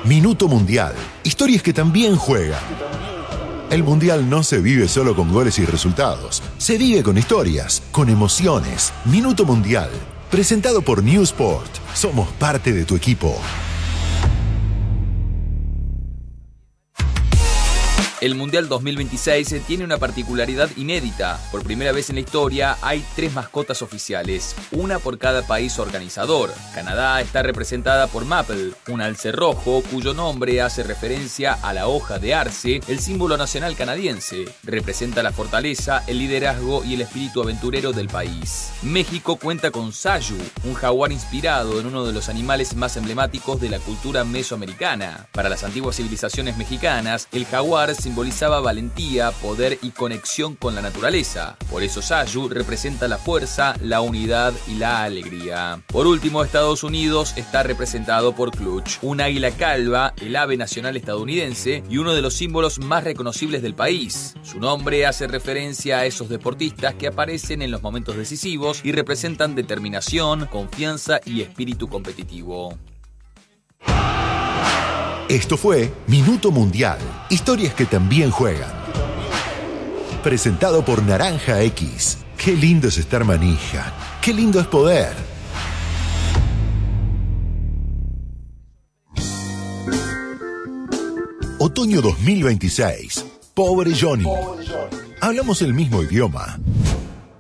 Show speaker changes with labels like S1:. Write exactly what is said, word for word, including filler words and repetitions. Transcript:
S1: Minuto Mundial. Historias que también juegan. El Mundial no se vive solo con goles y resultados. Se vive con historias, con emociones. Minuto Mundial. Presentado por Newsport. Somos parte de tu equipo.
S2: El Mundial dos mil veintiséis tiene una particularidad inédita. Por primera vez en la historia hay tres mascotas oficiales, una por cada país organizador. Canadá está representada por Maple, un alce rojo cuyo nombre hace referencia a la hoja de arce, el símbolo nacional canadiense. Representa la fortaleza, el liderazgo y el espíritu aventurero del país. México cuenta con Sayu, un jaguar inspirado en uno de los animales más emblemáticos de la cultura mesoamericana. Para las antiguas civilizaciones mexicanas, el jaguar simbolizaba valentía, poder y conexión con la naturaleza. Por eso Sayu representa la fuerza, la unidad y la alegría. Por último, Estados Unidos está representado por Clutch, un águila calva, el ave nacional estadounidense y uno de los símbolos más reconocibles del país. Su nombre hace referencia a esos deportistas que aparecen en los momentos decisivos y representan determinación, confianza y espíritu competitivo.
S1: Esto fue Minuto Mundial. Historias que también juegan. Presentado por Naranja X. Qué lindo es estar manija. Qué lindo es poder. Otoño dos mil veintiséis. Pobre Johnny. Hablamos el mismo idioma.